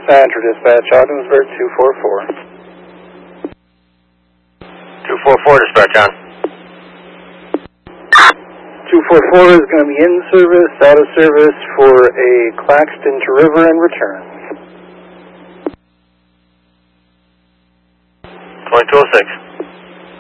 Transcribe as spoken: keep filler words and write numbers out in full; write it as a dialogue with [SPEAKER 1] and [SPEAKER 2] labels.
[SPEAKER 1] Center Dispatch, Ogdensburg two four four.
[SPEAKER 2] two four four Dispatch on.
[SPEAKER 1] two four four is going to be in service, out of service for a Claxton to River and return.
[SPEAKER 2] twenty-two oh six.